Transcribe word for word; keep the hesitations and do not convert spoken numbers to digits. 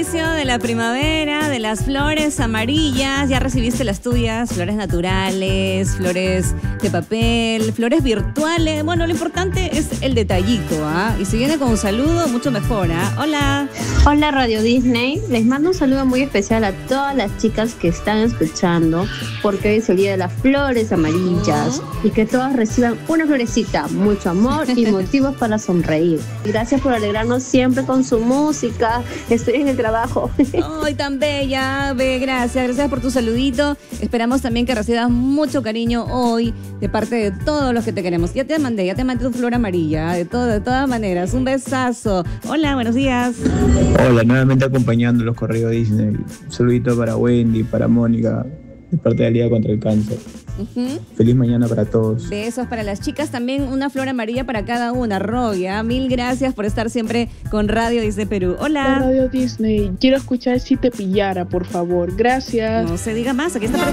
inicio de la primavera, de las flores amarillas. Ya recibiste las tuyas, flores naturales, flores de papel, flores virtuales. Bueno, lo importante es el detallito, ¿ah? Y si viene con un saludo, mucho mejor, ¿ah? Hola. Hola Radio Disney, les mando un saludo muy especial a todas las chicas que están escuchando, porque hoy es el día de las flores amarillas y que todas reciban una florecita, mucho amor y motivos para sonreír. Gracias por alegrarnos siempre con su música. Estoy en el trabajo. Ay, tan bella, Be, gracias, gracias por tu saludito. Esperamos también que recibas mucho cariño hoy de parte de todos los que te queremos. Ya te mandé, ya te mandé tu flor amarilla, de, todo, de todas maneras. Un besazo. Hola, buenos días. Hola, nuevamente acompañando los correos Disney. Un saludito para Wendy, para Mónica, de parte de la Liga contra el Cáncer. Uh-huh. Feliz mañana para todos. Besos para las chicas, también una flor amarilla para cada una. Roya, mil gracias por estar siempre con Radio Disney Perú. Hola. Radio Disney, quiero escuchar Si te pillara, por favor. Gracias. No se diga más, aquí está.